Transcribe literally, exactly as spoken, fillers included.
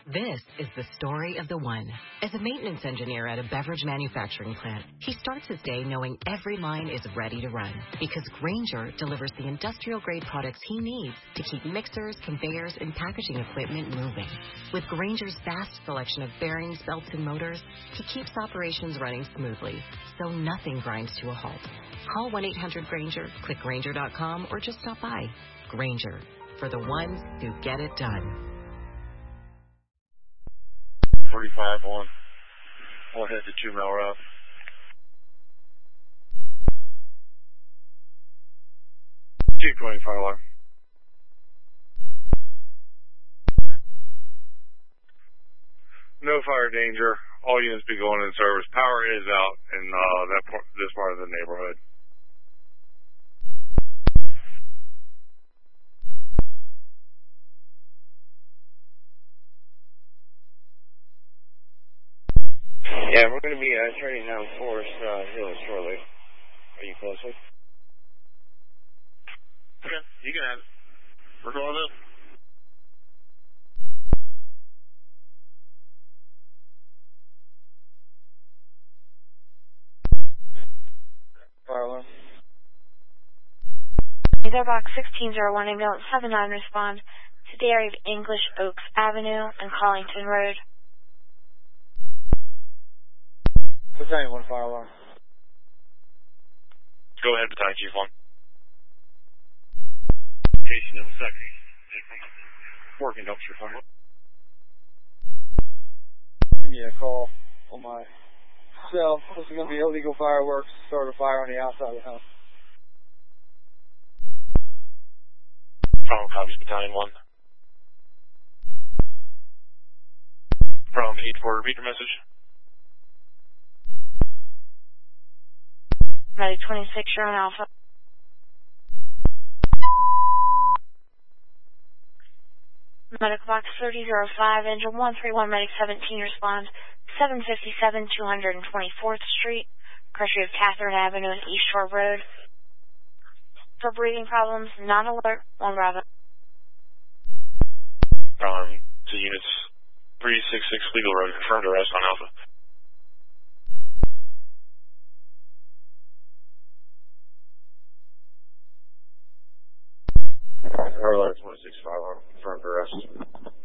This is the story of the one. As a maintenance engineer at a beverage manufacturing plant, he starts his day knowing every line is ready to run because Grainger delivers the industrial-grade products he needs to keep mixers, conveyors, and packaging equipment moving. With Grainger's vast selection of bearings, belts, and motors, he keeps operations running smoothly, so nothing grinds to a halt. Call one eight hundred Grainger, click Grainger dot com, or just stop by. Grainger, for the ones who get it done. forty-five one. We'll head to two mile route. two twenty fire alarm. No fire danger. All units be going in service. Power is out in uh, that part, this part of the neighborhood. Yeah, we're going to be uh, turning down Forest uh, Hill shortly. Are you close with? Okay, you can have it. We're going up. Fire alarm. Laser box sixteen oh one ambulance seven nine respond to the area of English Oaks Avenue and Collington Road. Battalion one fire alarm. Go ahead, Battalion Chief one. Station of second. Working dumpster fire. Give me a call on my cell. This is going to be illegal fireworks. Start a fire on the outside of the house. From copies, Battalion one. From eight four, read your message. Medic twenty-six, you're on Alpha. Medical box thirty oh five, engine one three one, medic seventeen, respond seven fifty-seven, two hundred twenty-fourth Street, crossing of Catherine Avenue and East Shore Road. For breathing problems, non-alert, one Bravo. Um, to units three six six Legal Road, confirmed arrest on Alpha. Earlier twenty-six five, confirmed arrest.